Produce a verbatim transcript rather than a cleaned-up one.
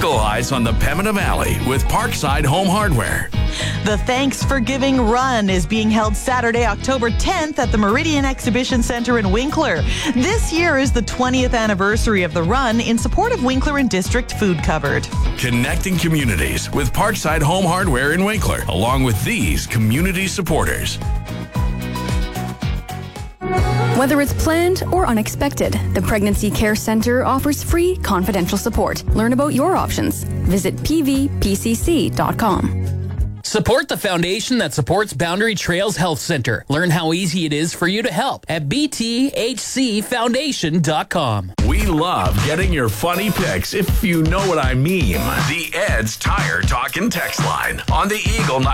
Eagle Eyes on the Pembina Valley with Parkside Home Hardware. The Thanks for Giving Run is being held Saturday, October tenth at the Meridian Exhibition Centre in Winkler. This year is the twentieth anniversary of the run in support of Winkler and District Food Cupboard. Connecting communities with Parkside Home Hardware in Winkler, along with these community supporters. Whether it's planned or unexpected, the Pregnancy Care Centre offers free, confidential support. Learn about your options. Visit p v p c c dot com. Support the foundation that supports Boundary Trails Health Center. Learn how easy it is for you to help at b t h c foundation dot com. We love getting your funny pics, if you know what I mean. The Ed's Tire Talk and Text Line on the Eagle